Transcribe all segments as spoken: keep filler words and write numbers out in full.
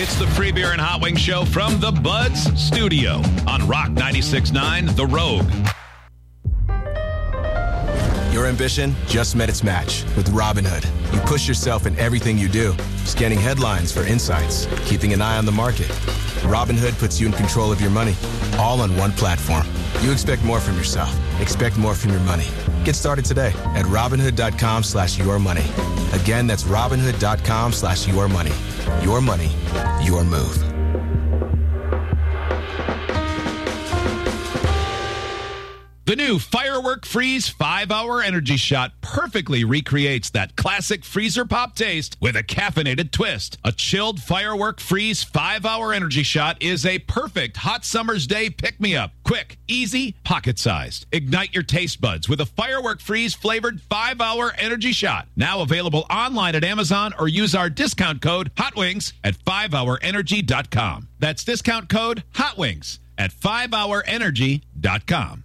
It's the Free Beer and Hot Wings Show from the Buds Studio on Rock ninety-six point nine The Rogue. Your ambition just met its match with Robinhood. You push yourself in everything you do, scanning headlines for insights, keeping an eye on the market. Robinhood puts you in control of your money, all on one platform. You expect more from yourself. Expect more from your money. Get started today at Robinhood.com slash your money. Again, that's Robinhood.com slash your money. Your money, your move. The new Firework Freeze five-hour Energy Shot perfectly recreates that classic freezer pop taste with a caffeinated twist. A chilled Firework Freeze five-hour Energy Shot is a perfect hot summer's day pick-me-up. Quick, easy, pocket-sized. Ignite your taste buds with a Firework Freeze flavored five-hour Energy Shot. Now available online at Amazon or use our discount code HOTWINGS at five hour energy dot com. That's discount code HOTWINGS at five hour energy dot com.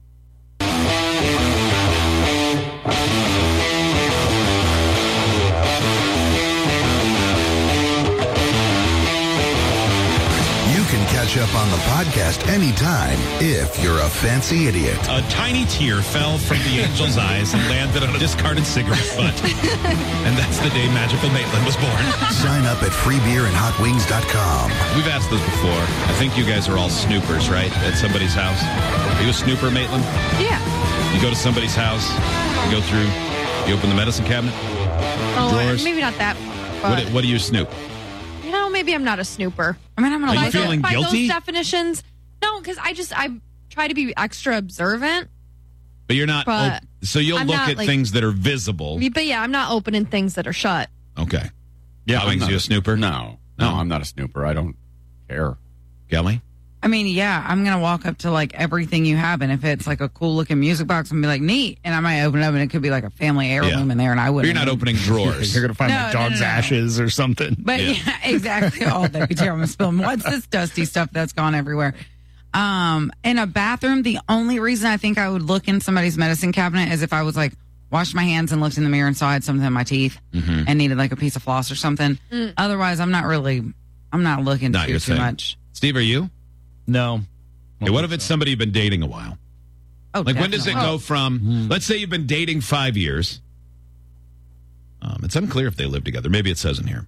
You can catch up on the podcast anytime if you're a fancy idiot. A tiny tear fell from the angel's eyes and landed on a discarded cigarette butt. And that's the day Magical Maitland was born. Sign up at free beer and hot wings dot com. We've asked this before. I think you guys are all snoopers, right? At somebody's house. Are you a snooper, Maitland? Yeah. You go to somebody's house, you go through, you open the medicine cabinet, Oh, drawers. maybe not that. But, What, what do you snoop? you know, maybe I'm not a snooper. I mean, I'm gonna Are you like feeling it. By guilty? those definitions, no, because I just I try to be extra observant. But you're not, But op- so you'll I'm look not, at like- things that are visible. But yeah, I'm not opening things that are shut. Okay. Yeah, Hot Wings, I'm not you a snooper? No, no, No. I'm not a snooper. I don't care. Kelly? I mean, yeah, I'm gonna walk up to like everything you have, and if it's like a cool looking music box, I'm gonna be like, neat, and I might open it up, and it could be like a family heirloom Yeah. in there, and I But wouldn't. you're not even- opening drawers. You're going to find No, like no, dog's no, no. ashes or something. But Yeah. yeah, exactly. Oh, that'd be terrible. I'm spilling. What's this dusty stuff that's gone everywhere? Um, in a bathroom, the only reason I think I would look in somebody's medicine cabinet is if I was like washed my hands and looked in the mirror and saw I had something in my teeth Mhm. and needed like a piece of floss or something. Mm. Otherwise, I'm not really. I'm not looking Not too, your too thing. much. Steve, are you? No. Okay, what if it's somebody you've been dating a while? Oh, Like, when does it definitely. go from, let's say you've been dating five years. Um, it's unclear if they live together. Maybe it says in here.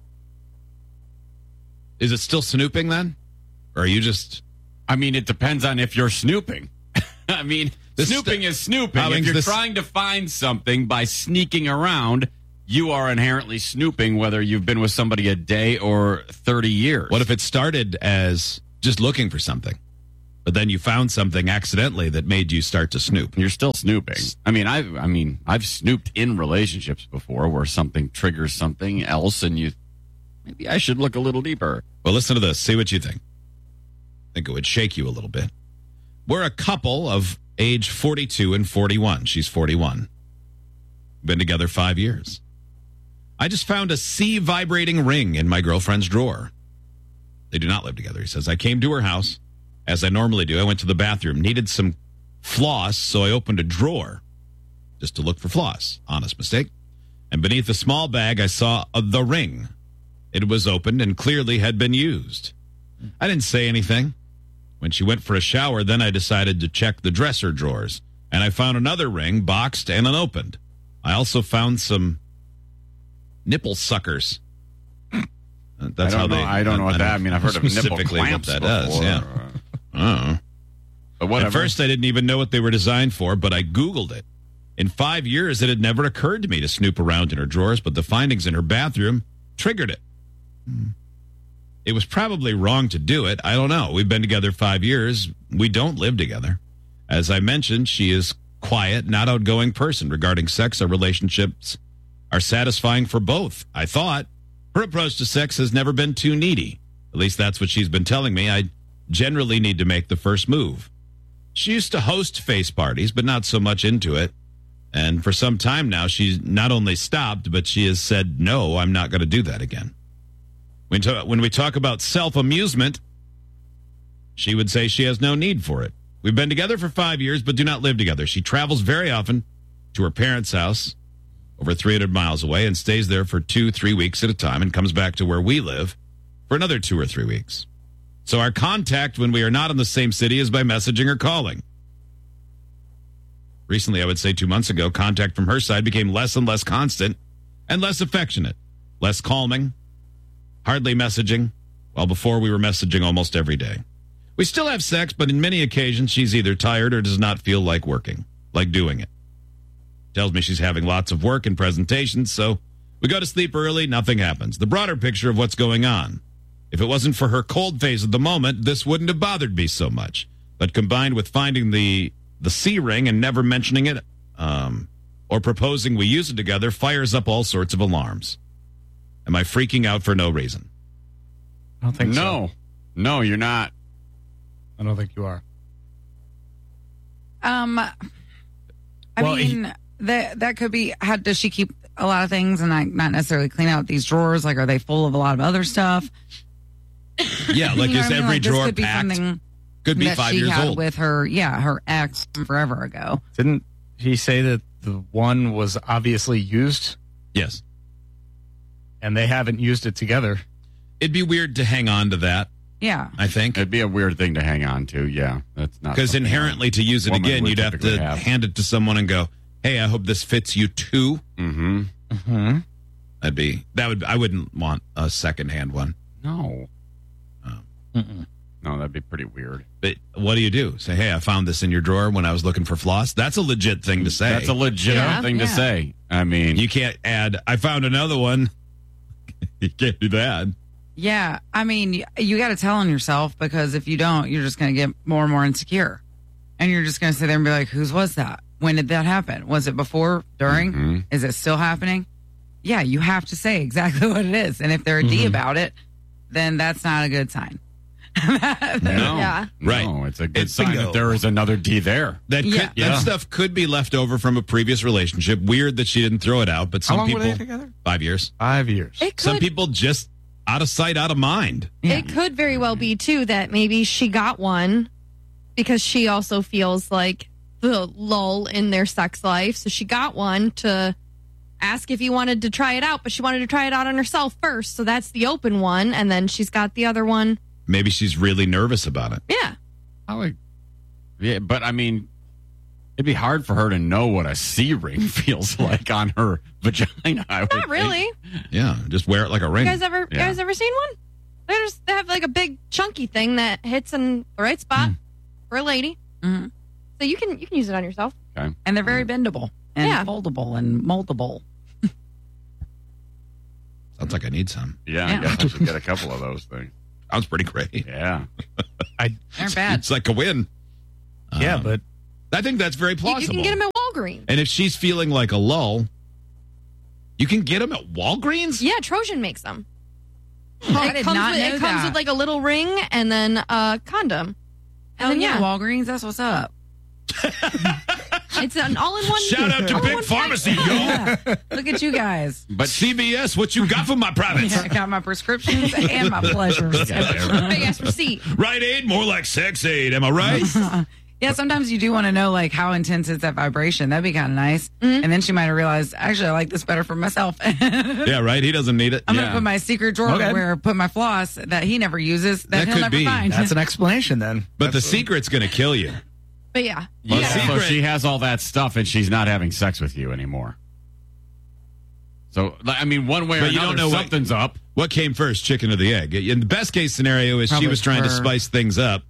Is it still snooping then? Or are you just... I mean, it depends on if you're snooping. I mean, This snooping st- is snooping. How If long's you're this- trying to find something by sneaking around, you are inherently snooping, whether you've been with somebody a day or thirty years. What if it started as just looking for something, but then you found something accidentally that made you start to snoop? You're still snooping. I mean, I've I mean, I've snooped in relationships before where something triggers something else, and you maybe I should look a little deeper. Well, listen to this. See what you think. I think it would shake you a little bit. We're a couple of age forty-two and forty-one. She's forty-one. Been together five years. I just found a C vibrating ring in my girlfriend's drawer. They do not live together, he says. I came to her house, as I normally do. I went to the bathroom, needed some floss, so I opened a drawer just to look for floss. Honest mistake. And beneath a small bag, I saw uh, the ring. It was opened and clearly had been used. I didn't say anything. When she went for a shower, then I decided to check the dresser drawers, and I found another ring boxed and unopened. I also found some nipple suckers. Uh, That's I how don't they. know. I don't know what that. I mean, I've heard of nipple specifically what clamps that before. does. Yeah. Oh. But At whatever. first, I didn't even know what they were designed for, but I Googled it. In five years, it had never occurred to me to snoop around in her drawers, but the findings in her bathroom triggered it. It was probably wrong to do it. I don't know. We've been together five years. We don't live together. As I mentioned, she is quiet, not outgoing person regarding sex. Our relationships are satisfying for both. I thought her approach to sex has never been too needy. At least that's what she's been telling me. I generally need to make the first move. She used to host face parties, but not so much into it. And for some time now, she's not only stopped, but she has said, no, I'm not going to do that again. When, to, when we talk about self-amusement, she would say she has no need for it. We've been together for five years, but do not live together. She travels very often to her parents' house, over three hundred miles away, and stays there for two, three weeks at a time, and comes back to where we live for another two or three weeks. So our contact when we are not in the same city is by messaging or calling. Recently, I would say two months ago, contact from her side became less and less constant and less affectionate, less calming, hardly messaging, while before we were messaging almost every day. We still have sex, but in many occasions, she's either tired or does not feel like working, like doing it. Tells me she's having lots of work and presentations, so we go to sleep early, nothing happens. The broader picture of what's going on. If it wasn't for her cold phase at the moment, this wouldn't have bothered me so much. But combined with finding the the C ring and never mentioning it, um, or proposing we use it together, fires up all sorts of alarms. Am I freaking out for no reason? I don't think so. No. No, you're not. I don't think you are. Um, I Well, mean, that that could be. How does she keep a lot of things and not, not necessarily clean out these drawers? Like, are they full of a lot of other stuff? Yeah, like You know is what I mean? every Like, this drawer could be packed? something Could be that five she years had old. with her, yeah, her ex from forever ago. Didn't he say that the one was obviously used Yes. and they haven't used it together? It'd be weird to hang on to that, Yeah, I think. It'd be a weird thing to hang on to. Yeah, that's not Because something inherently, a to use it woman again, would you'd have to typically have. hand it to someone and go, "Hey, I hope this fits you too." Mm-hmm. Mm-hmm. That'd be that would I wouldn't want a secondhand one. No. Oh. Mm-mm. No, that'd be pretty weird. But what do you do? Say, "Hey, I found this in your drawer when I was looking for floss." That's a legit thing to say. That's a legitimate Yeah. thing to Yeah. say. I mean, You can't add, "I found another one." You can't do that. yeah. I mean, y- you got to tell on yourself, because if you don't, you're just going to get more and more insecure, and you're just going to sit there and be like, "Whose was that? When did that happen? Was it before? During? Mhm. Is it still happening?" Yeah, you have to say exactly what it is, and if they're a D about it, then that's not a good sign. no. Yeah. Right. No, it's a good It's sign bingo. that there is another D there. That could, Yeah. that Yeah. stuff could be left over from a previous relationship. Weird that she didn't throw it out, but How some long people were they together? five years. Five years. It could, Some people just out of sight, out of mind. Yeah. it could very well be, too, that maybe she got one because she also feels like the lull in their sex life. So she got one to ask if he wanted to try it out, but she wanted to try it out on herself first. So that's the open one. And then she's got the other one. Maybe she's really nervous about it. Yeah. I would, yeah, but I mean, it'd be hard for her to know what a C ring feels like on her vagina. I would Not think. really. Yeah, just wear it like a ring. You guys ever, you Yeah. guys ever seen one? There's, they have like a big chunky thing that hits in the right spot for a lady. Mhm. So you can, you can use it on yourself. Okay. And they're very bendable and Yeah. foldable and moldable. Sounds like I need some. Yeah, Yeah. I guess I should get a couple of those things. Sounds pretty great. Yeah. They're bad. It's like a win. yeah, Um, but I think that's very You, plausible. you can get them at Walgreens. And if she's feeling like a lull, you can get them at Walgreens? Yeah, Trojan makes them. I it did comes not with, know it comes that. with like a little ring and then a condom. Oh, And then yeah, yeah, Walgreens, that's what's up. it's an all-in-one. Shout out to all-in-one Big Pharmacy, pack. yo. Yeah. Look at you guys. But C V S, what you got for my privates? Yeah, I got my prescriptions and my pleasures. Big ass receipt. Right aid, more like sex aid. Am I right? Yeah, sometimes you do want to know like how intense is that vibration. That'd be kind of nice. Mm-hmm. And then she might have realized, actually, I like this better for myself. I'm yeah, right. He doesn't need it. gonna Yeah. put my secret drawer Okay. where I put my floss that he never uses that, That he'll could never be. find. that's an explanation then. But the secret's going to kill you. But yeah, Well, Yeah. So Secret. she has all that stuff and she's not having sex with you anymore. So, like, I mean, one way or But you another, don't know what- something's up. What came first, chicken or the egg? In the best case scenario is she Probably was trying to her. spice things up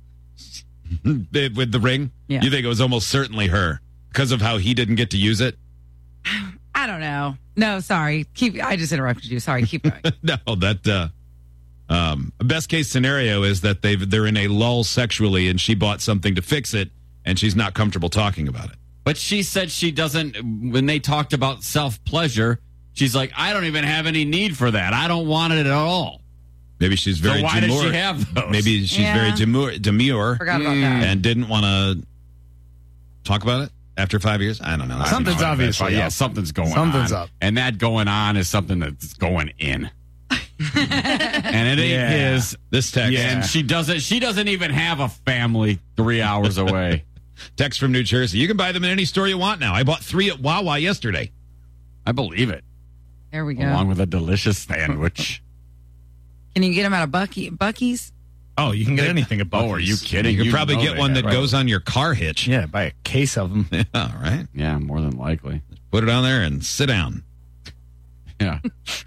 with the ring. Yeah. You think it was almost certainly her because of how he didn't get to use it? I don't know. No, sorry. Keep. I just interrupted you. Sorry. Keep going. No, that uh, um, best case scenario is that they've they're in a lull sexually, and she bought something to fix it, and she's not comfortable talking about it. But she said she doesn't, when they talked about self pleasure, she's like, I don't even have any need for that. I don't want it at all. Maybe she's very so why demure. does she have those? Maybe she's Yeah. very demure, demure Forgot about that. and didn't want to talk about it after five years. I don't know. I Something's don't know. obviously yeah, up. something's going Something's on. up. And that going on is something that's going in. And it ain't Yeah. his. This text, And she doesn't she doesn't even have a family three hours away. text from New Jersey. You can buy them in any store you want now. I bought three at Wawa yesterday. I believe it. There we go. Along with a delicious sandwich. Can you get them out of Bucky, Bucky's? Oh, you can get anything at Buc-ee's. Oh, are you kidding? You could You probably know get they one have, that right? goes on your car hitch. Yeah, buy a case of them. Yeah, all right. Yeah, more than likely. Put it on there and sit down. Yeah.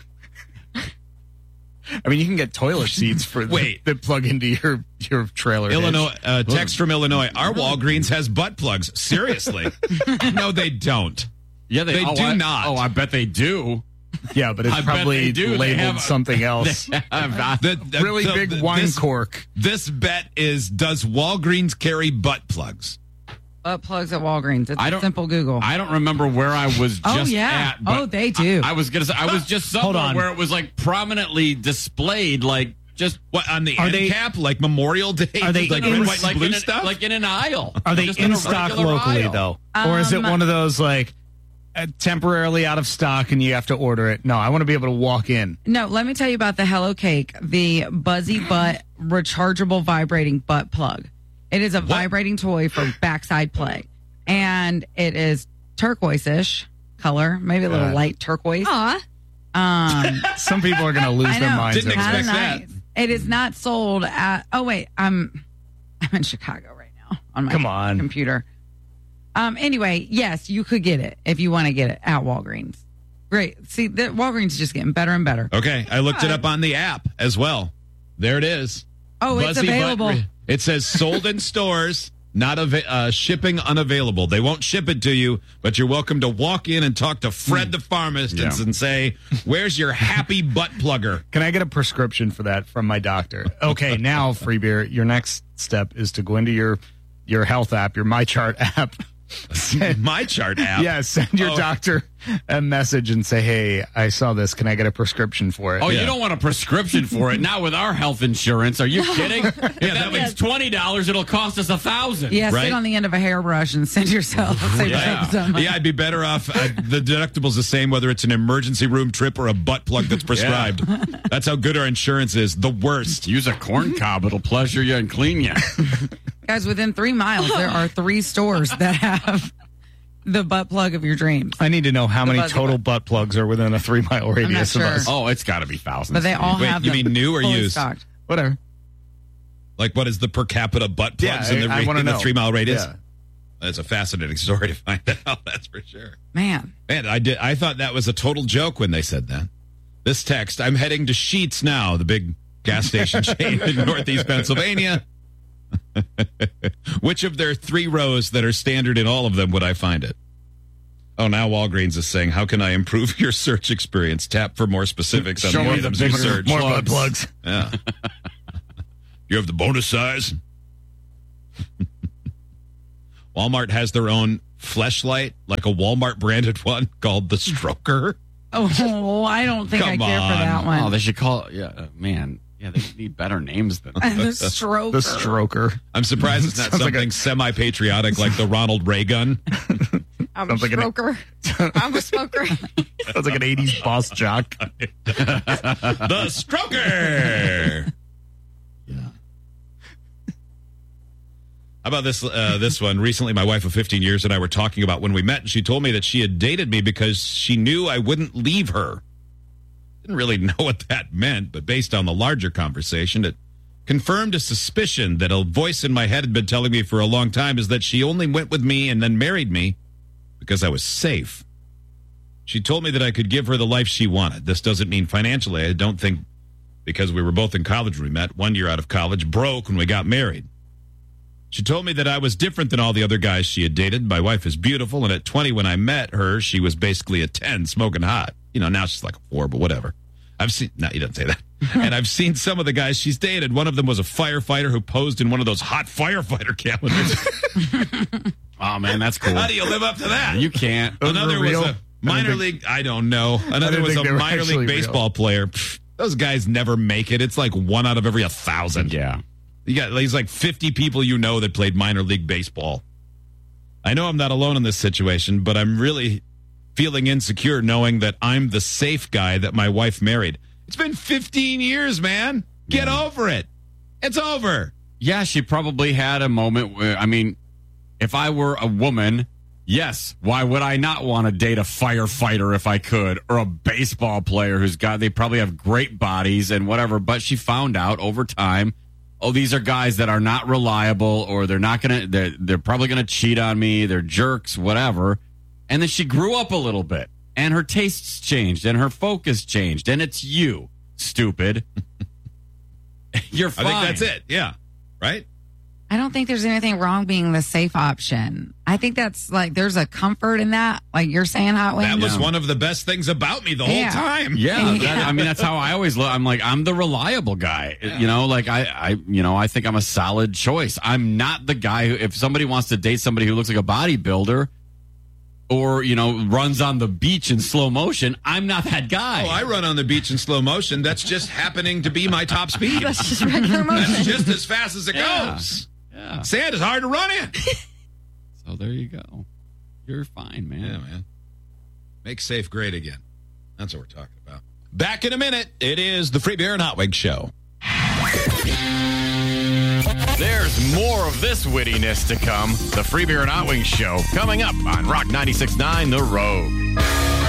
I mean, you can get toilet seats for Wait. that plug into your your trailer. hitch. Illinois, uh, text from Illinois. Our Walgreens has butt plugs. Seriously? No, they don't. Yeah, they, They oh, do I- not. Oh, I bet they do. Yeah, but it's I bet probably they do. They labeled have a- something else. The, the- really the- big the- wine this, cork. This bet is: does Walgreens carry butt plugs? Butt plugs at Walgreens. It's I a don't- simple Google. I don't remember where I was just Oh, yeah. at. but Oh, they do. I, I was gonna say I was just Hold somewhere on. where it was like prominently displayed, like just What on the Are end they- cap, like Memorial Day? Are they like in- red, white, like and blue in an, stuff? like in an aisle. Are they Just in a stock regular locally aisle. though, or is it Um, one of those like uh, temporarily out of stock and you have to order it? No, I want to be able to walk in. No, let me tell you about the Hello Cake, the Buzzy Butt rechargeable vibrating butt plug. It is a vibrating toy for backside play, and it is turquoise-ish color, maybe a little God. light turquoise. Aw. Um, Some people are going to lose I their know. minds. Didn't over How expect this. that. nice. It is not sold at. Oh wait, I'm I'm in Chicago right now on my Come on. computer. Um. Anyway, yes, you could get it if you want to get it at Walgreens. Great. See, the Walgreens is just getting better and better. Okay, I looked it up on the app as well. There it is. Oh, it's Buzzy butt available. re- it says sold in stores, not ava- uh, shipping unavailable. They won't ship it to you, but you're welcome to walk in and talk to Fred the pharmacist Yeah. and say, "Where's your happy butt plugger?" Can I get a prescription for that from my doctor? Okay, now free beer. Your next step is to go into your your health app, your MyChart app. My chart app. Yeah, send your Oh. doctor a message and say, "Hey, I saw this. Can I get a prescription for it?" Oh, Yeah. you don't want a prescription for it? Not with our health insurance. Are you kidding? If that means twenty dollars, it'll cost us a thousand. Yeah, Right? sit on the end of a hairbrush and send yourself. Save Yeah. yourself some money. yeah, I'd be better off. Uh, the deductible's the same whether it's an emergency room trip or a butt plug that's prescribed. That's how good our insurance is. The worst. Use a corn cob. It'll pleasure you and clean you. Guys, within three miles, there are three stores that have the butt plug of your dreams. I need to know how The many Buzzy total butt. butt plugs are within a three mile radius of sure. us. Oh, it's got to be thousands. But they all Wait, have you them mean new or fully used? stocked. Whatever. Like, what is the per capita butt plugs Yeah, in the, I- I re- wanna in the know. three mile radius? Yeah. That's a fascinating story to find out. That's for sure. Man, Man, I did. I thought that was a total joke when they said that. This text: I'm heading to Sheetz now, the big gas station chain in Northeast Pennsylvania. Which of their three rows that are standard in all of them would I find it? Oh, now Walgreens is saying, "How can I improve your search experience? Tap for more specifics on Show the me the items you bigger- search." More butt Plugs. plugs. Yeah. You have the bonus size. Walmart has their own fleshlight, like a Walmart branded one called the Stroker. oh, I don't think I Come care for on. that one. Oh, they should call it. Yeah, uh, man. Yeah, they need better names than the stroke. The stroker. I'm surprised it's not Sounds like something a- semi-patriotic like the Ronald Ray gun. I'm a Sounds like an- smoker. I'm a smoker. Sounds like an eighties boss jock. The Stroker. How about this uh, this one? Recently, my wife of fifteen years and I were talking about when we met, and she told me that she had dated me because she knew I wouldn't leave her. Didn't really know what that meant, but based on the larger conversation, it confirmed a suspicion that a voice in my head had been telling me for a long time, is that she only went with me and then married me because I was safe. She told me that I could give her the life she wanted. This doesn't mean financially. I don't think, because we were both in college when we met, one year out of college, broke when we got married. She told me that I was different than all the other guys she had dated. My wife is beautiful, and at twenty when I met her, she was basically a ten, smoking hot. You know, now she's like a four, but whatever. I've seen, no, you don't say that. And I've seen some of the guys she's dated. One of them was a firefighter who posed in one of those hot firefighter calendars. Oh, man, that's cool. How do you live up to that? You can't. Those Another were was real? a minor think- league, I don't know. Another didn't was think a they were minor actually league real. baseball player. Pfft, those guys never make it. It's like one out of every a thousand. Yeah. You got there's like fifty people you know that played minor league baseball. I know I'm not alone in this situation, but I'm really feeling insecure knowing that I'm the safe guy that my wife married. It's been fifteen years, man. Get over it. It's over. Yeah, she probably had a moment where, I mean, if I were a woman, Yes. Why would I not want to date a firefighter if I could, or a baseball player who's got, they probably have great bodies and whatever. But she found out over time, oh, these are guys that are not reliable, or they're not going to, they're, they're probably going to cheat on me. They're jerks, whatever. And then she grew up a little bit, and her tastes changed, and her focus changed. And it's you, stupid. You're fine. I think that's it. Yeah. Right? I don't think there's anything wrong being the safe option. I think that's like, there's a comfort in that. Like you're saying, Hot Wings. That was Yeah. one of the best things about me the Yeah. whole time. Yeah, Yeah. that, I mean that's how I always look. I'm like I'm the reliable guy. You know, like I, I, you know, I think I'm a solid choice. I'm not the guy who, if somebody wants to date somebody who looks like a bodybuilder, or you know, runs on the beach in slow motion, I'm not that guy. Oh, I run on the beach in slow motion. That's just happening to be my top speed. That's just regular motion. That's just as fast as it Yeah. goes. Yeah. Sand is hard to run in. So there you go. You're fine, man. Yeah, man. Make safe great again. That's what we're talking about. Back in a minute. It is the Free Beer and Hot Wings Show. There's more of this wittiness to come. The Free Beer and Hot Wings Show coming up on Rock ninety-six point nine The Rogue.